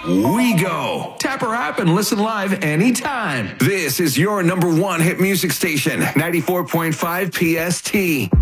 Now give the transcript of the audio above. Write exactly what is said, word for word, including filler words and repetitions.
we go. Tap our app and listen live anytime. This is your number one hit music station, ninety-four point five P S T.